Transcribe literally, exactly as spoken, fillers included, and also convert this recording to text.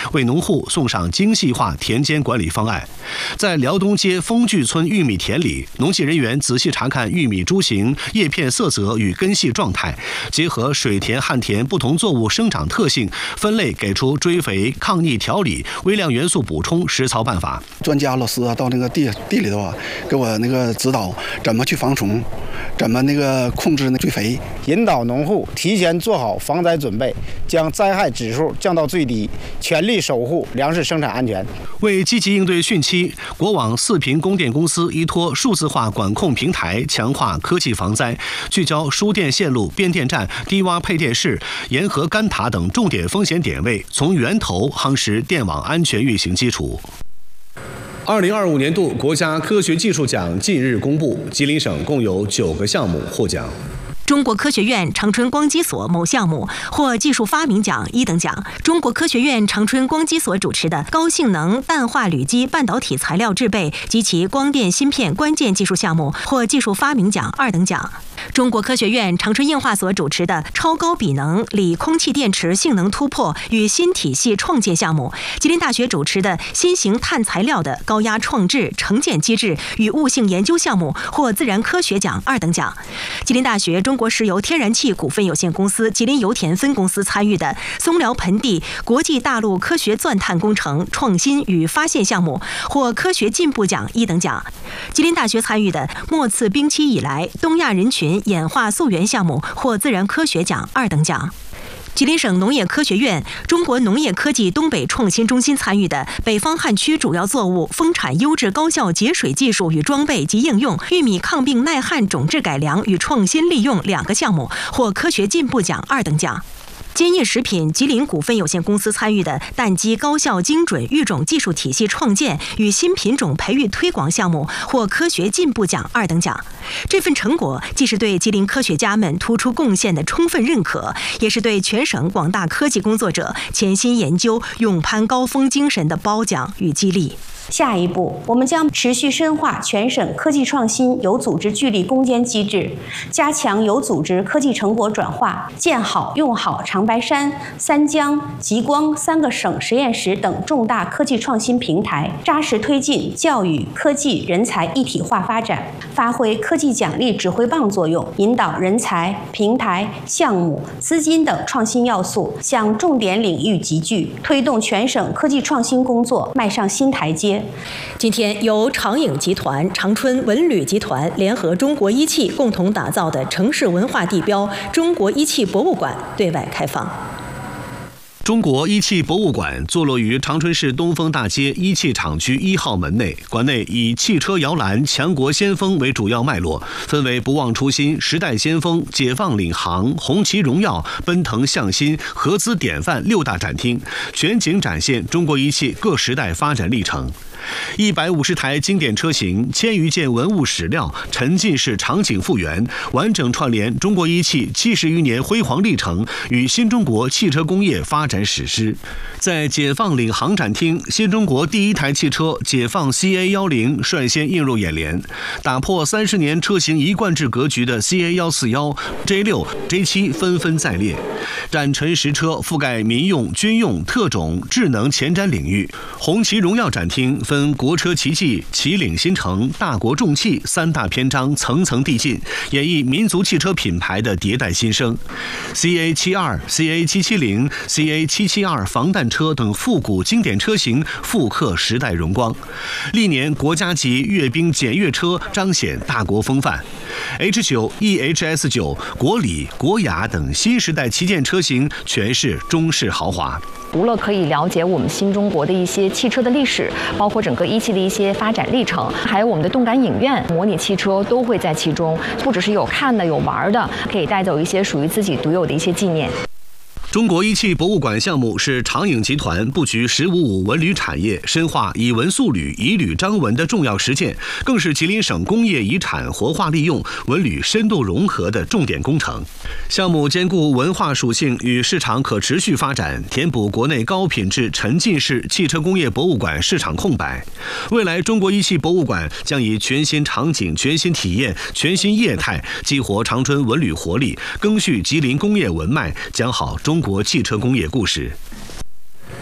为农户送上精细化田间管理方案。在辽东街丰聚村玉米田里，农技人员仔细查看玉米株型、叶片色泽与根系状态，结合水田、旱田不同作物生长特性，分类给出追肥、抗逆调理、微量元素补充实操办法。 专家老师啊，到那个地地里头啊，给我那个指导怎么去防虫，怎么那个控制那追肥， 引导农户提前做好防灾准备，将灾害指数降到最低，全力守护粮食生产安全。 为积极应对汛期，国网四平供电公司依托数字化管控平台，强化科技防灾，聚焦输电线路、变电站、低洼配电室、沿河干塔等重点风险点位，从源头夯实电网安全运行基础。二零二五年度国家科学技术奖近日公布，吉林省共有九个项目获奖。 中国科学院长春光机所某项目获技术发明奖一等奖，中国科学院长春光机所主持的高性能氮化铝基半导体材料制备及其光电芯片关键技术项目获技术发明奖二等奖。中国科学院长春硬化所主持的超高比能锂空气电池性能突破与新体系创建项目，吉林大学主持的新型碳材料的高压创制成建机制与物性研究项目获自然科学奖二等奖。吉林大学中国石油天然气股份有限公司吉林油田分公司参与的松辽盆地国际大陆科学钻探工程创新与发现项目获科学进步奖一等奖。吉林大学参与的末次冰期以来东亚人群演化溯源项目获自然科学奖二等奖。吉林省农业科学院、中国农业科技东北创新中心参与的北方旱区主要作物丰产优质高效节水技术与装备及应用、玉米抗病耐旱种质改良与创新利用两个项目获科学进步奖二等奖。坚业食品吉林股份有限公司参与的蛋鸡高效精准育种技术体系创建与新品种培育推广项目获科学进步奖二等奖。这份成果既是对吉林科学家们突出贡献的充分认可，也是对全省广大科技工作者潜心研究、勇攀高峰精神的褒奖与激励。 下一步，我们将持续深化全省科技创新有组织聚力攻坚机制，加强有组织科技成果转化，建好用好长白山、三江、极光三个省实验室等重大科技创新平台，扎实推进教育、科技、人才一体化发展，发挥科技奖励指挥棒作用，引导人才、平台、项目、资金等创新要素向重点领域集聚，推动全省科技创新工作迈上新台阶。 今天，由长影集团、长春文旅集团联合中国一汽共同打造的城市文化地标中国一汽博物馆对外开放。 中国一汽博物馆坐落于长春市东风大街一汽厂区一号门内，馆内以汽车摇篮、强国先锋为主要脉络，分为不忘初心、时代先锋、解放领航、红旗荣耀、奔腾向新、合资典范六大展厅，全景展现中国一汽各时代发展历程。一百五十台经典车型，千余件文物史料，沉浸式场景复原，完整串联中国一汽七十余年辉煌历程与新中国汽车工业发展史诗。在解放领航展厅，新中国第一台汽车解放 C A 一零率先映入眼帘，打破三十年车型一贯制格局的 C A 一四一、J 六、J 七纷纷在列。展陈实车覆盖民用、军用、特种、智能前瞻领域。红旗荣耀展厅分国车奇迹、旗领新城、大国重器三大篇章，层层递进，演绎民族汽车品牌的迭代新生。C A 七二、C A 七七零、C A 七七二防弹车等复古经典车型复刻时代荣光。历年国家级阅兵检阅车彰显大国风范。H 九、E H S 九、国礼、国雅等新时代旗舰车型全是中式豪华。 除了可以了解我们新中国的一些汽车的历史，包括整个一汽的一些发展历程，还有我们的动感影院、模拟汽车都会在其中，不只是有看的、有玩的，可以带走一些属于自己独有的一些纪念。 中国一汽博物馆项目是长影集团布局“十五五”文旅产业、深化以文塑旅、以旅彰文的重要实践，更是吉林省工业遗产活化利用、文旅深度融合的重点工程。项目兼顾文化属性与市场可持续发展，填补国内高品质沉浸式汽车工业博物馆市场空白。未来，中国一汽博物馆将以全新场景、全新体验、全新业态，激活长春文旅活力，赓续吉林工业文脉，讲好中国汽车工业故事。